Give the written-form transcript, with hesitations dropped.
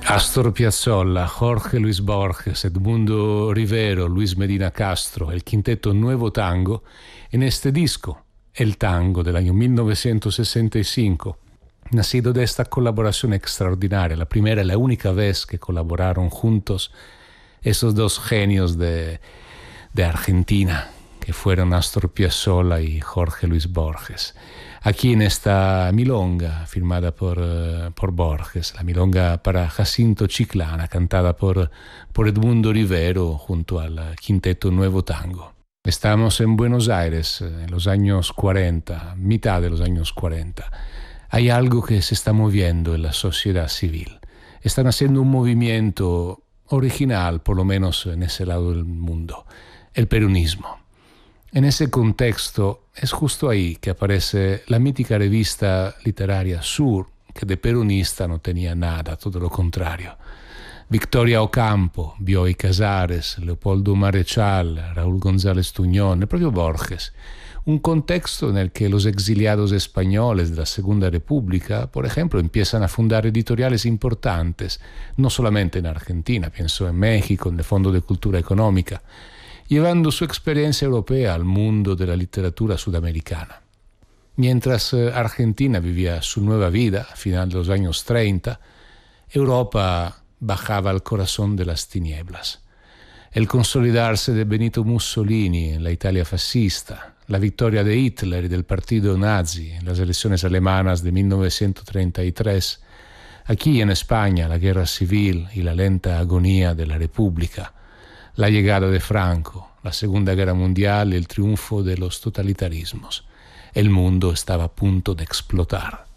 Astor Piazzolla, Jorge Luis Borges, Edmundo Rivero, Luis Medina Castro, el quinteto Nuevo Tango, en este disco, El Tango del año 1965, nacido de esta colaboración extraordinaria, la primera y la única vez que colaboraron juntos esos dos genios de Argentina, que fueron Astor Piazzolla y Jorge Luis Borges. Aquí en esta milonga firmada por Borges, la milonga para Jacinto Chiclana, cantada por Edmundo Rivero junto al quinteto Nuevo Tango. Estamos en Buenos Aires en los años 40, mitad de los años 40. Hay algo que se está moviendo en la sociedad civil. Están haciendo un movimiento original, por lo menos en ese lado del mundo, el peronismo. En ese contexto es justo ahí que aparece la mítica revista literaria Sur, que de peronista no tenía nada, todo lo contrario. Victoria Ocampo, Bioy Casares, Leopoldo Marechal, Raúl González Tuñón, el propio Borges. Un contexto en el que los exiliados españoles de la Segunda República, por ejemplo, empiezan a fundar editoriales importantes, no solamente en Argentina, pienso en México, en el Fondo de Cultura Económica, llevando su experiencia europea al mundo de la literatura sudamericana. Mientras Argentina vivía su nueva vida a final de los años 30, Europa bajaba al corazón de las tinieblas. El consolidarse de Benito Mussolini en la Italia fascista, la victoria de Hitler y del partido nazi en las elecciones alemanas de 1933, aquí en España la guerra civil y la lenta agonía de la República, la llegada de Franco, la Segunda Guerra Mundial y el triunfo de los totalitarismos. El mundo estaba a punto de explotar.